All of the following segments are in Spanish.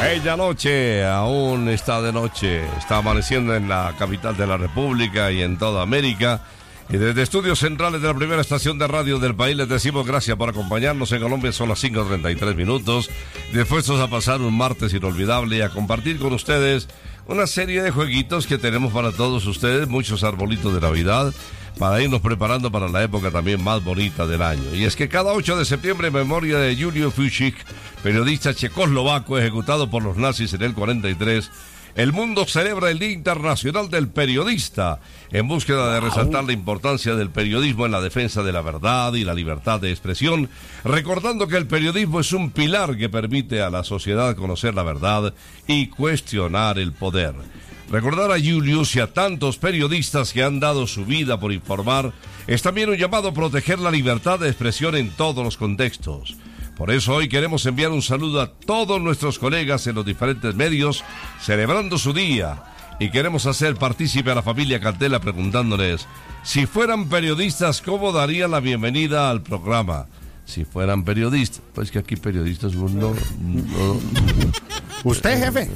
Bella noche, aún está de noche, está amaneciendo en la capital de la República y en toda América. Y desde estudios centrales de la primera estación de radio del país les decimos gracias por acompañarnos. En Colombia son las 5:33 minutos, dispuestos a pasar un martes inolvidable y a compartir con ustedes una serie de jueguitos que tenemos para todos ustedes, muchos arbolitos de Navidad, para irnos preparando para la época también más bonita del año. Y es que cada 8 de septiembre, en memoria de Julio Fučík, periodista checoslovaco ejecutado por los nazis en el 43, el mundo celebra el Día Internacional del Periodista, en búsqueda de resaltar la importancia del periodismo en la defensa de la verdad y la libertad de expresión, recordando que el periodismo es un pilar que permite a la sociedad conocer la verdad y cuestionar el poder. Recordar a Julius y a tantos periodistas que han dado su vida por informar es también un llamado a proteger la libertad de expresión en todos los contextos. Por eso hoy queremos enviar un saludo a todos nuestros colegas en los diferentes medios celebrando su día, y queremos hacer partícipe a la familia Candela preguntándoles: si fueran periodistas, ¿cómo darían la bienvenida al programa? Si fueran periodistas, pues que aquí periodistas no. ¿Usted, jefe?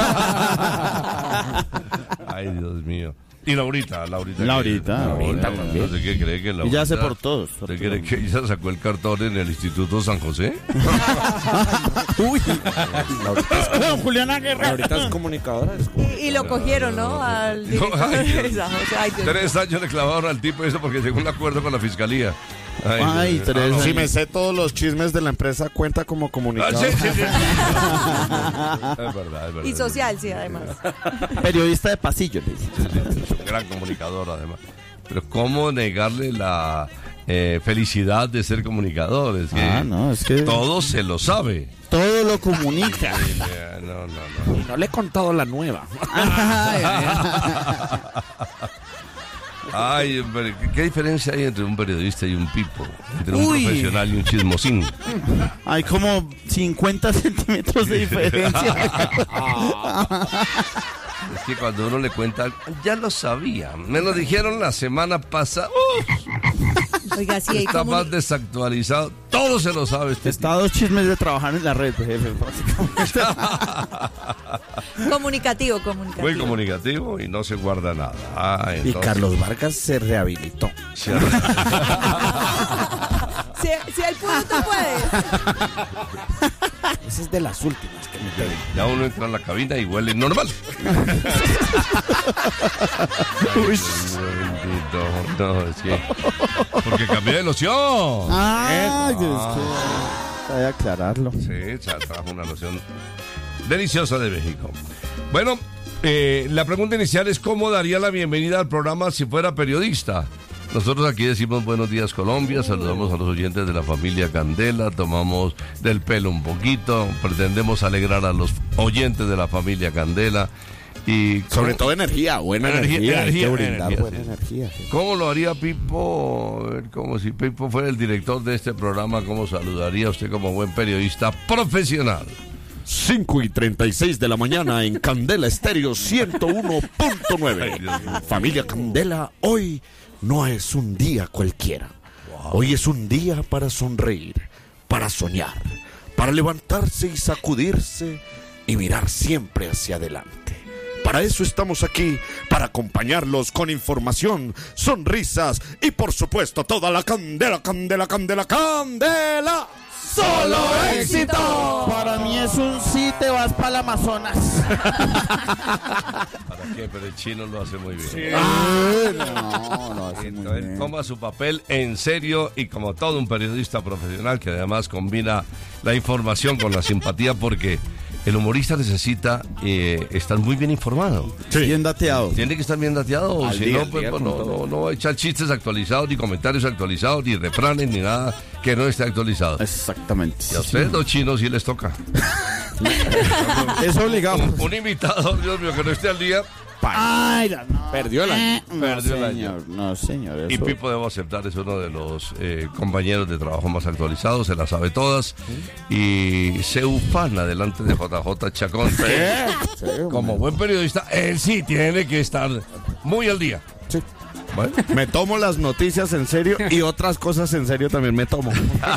Ay, Dios mío. Y Laurita también. No sé qué cree que Laurita. Y ya sé por todos. ¿Usted cree que ella sacó el cartón en el Instituto San José? Uy. Juliana Guerra. Laurita es comunicadora. Y lo cogieron, ¿no? Al director de San José. Ay, Dios 3 años le clavaron al tipo eso porque llegó a un acuerdo con la fiscalía. Ay, 3 años. Si me sé todos los chismes de la empresa, cuenta como comunicador. Sí. Es verdad. Y social, sí, además. Periodista de pasillo, le dice. Es un gran comunicador, además. Pero ¿cómo negarle la felicidad de ser comunicador? Es que no, es que todo se lo sabe. todo lo comunica. No. No le he contado la nueva. Ay, hombre, ¿qué diferencia hay entre un periodista y un pipo? Entre un profesional y un chismosín. Hay como 50 centímetros de diferencia. Es que cuando uno le cuenta, ya lo sabía. Me lo dijeron la semana pasada. Oiga, sí, hay Está más desactualizado. Todo se lo sabe. Está a 2 chismes de trabajar en la red, jefe. comunicativo. Muy comunicativo y no se guarda nada. Y Carlos Vargas se rehabilitó. Si él pudo, tú puedes. Esa es de las últimas que me pedí. Ya uno entra en la cabina y huele normal. Uy. No, es que... Porque cambié de loción. Ay, es que hay que aclararlo. Sí, trajo una loción deliciosa de México. Bueno, la pregunta inicial es: ¿cómo daría la bienvenida al programa si fuera periodista? Nosotros aquí decimos buenos días Colombia, saludamos a los oyentes de la familia Candela, tomamos del pelo un poquito, pretendemos alegrar a los oyentes de la familia Candela. Y sobre todo buena energía. Hay que brindar buena energía. ¿Cómo lo haría Pipo? Como si Pipo fuera el director de este programa, ¿cómo saludaría usted como buen periodista profesional? 5:36 de la mañana en Candela Estéreo 101.9. Familia Candela, hoy no es un día cualquiera. Hoy es un día para sonreír, para soñar, para levantarse y sacudirse y mirar siempre hacia adelante. Para eso estamos aquí, para acompañarlos con información, sonrisas y por supuesto toda la candela. ¡Solo éxito! Para mí es un sí, te vas para el Amazonas. ¿Para qué? Pero el chino lo hace muy bien. Sí. No, hace muy bien. Él toma su papel en serio y como todo un periodista profesional que además combina la información con la simpatía, porque el humorista necesita estar muy bien informado. Sí. Bien dateado. Tiene que estar bien dateado, o si no, pues no va a echar chistes actualizados, ni comentarios actualizados, ni refranes, ni nada que no esté actualizado. Exactamente. Y a ustedes los chinos sí les toca. Es obligado. Un invitado, Dios mío, que no esté al día. Ay, no. Perdió el año. Perdió el año. No, señor. Eso... Y Pipo, debo aceptar, es uno de los compañeros de trabajo más actualizados, se las sabe todas. Y se ufana delante de JJ Chacón. Como buen periodista, él sí tiene que estar muy al día. Sí. Bueno. Me tomo las noticias en serio y otras cosas en serio también me tomo.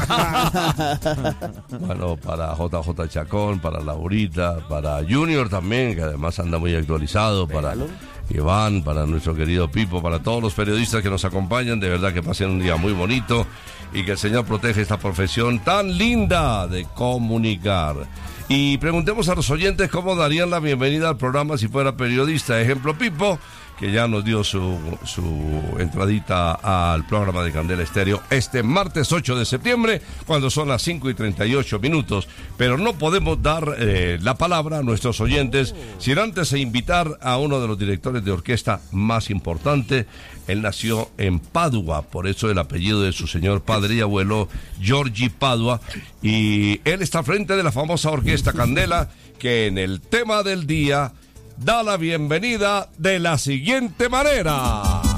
Bueno, para JJ Chacón, para Laurita, para Junior también, que además anda muy actualizado, para Iván, para nuestro querido Pipo, para todos los periodistas que nos acompañan, de verdad que pasen un día muy bonito y que el Señor protege esta profesión tan linda de comunicar. Y preguntemos a los oyentes cómo darían la bienvenida al programa si fuera periodista. Ejemplo, Pipo, que ya nos dio su entradita al programa de Candela Estéreo este martes 8 de septiembre, cuando son las 5:38. Pero no podemos dar la palabra a nuestros oyentes sin antes invitar a uno de los directores de orquesta más importante. Él nació en Padua, por eso el apellido de su señor padre y abuelo, Giorgi Padua, y él está al frente de la famosa orquesta Candela, que en el tema del día da la bienvenida de la siguiente manera.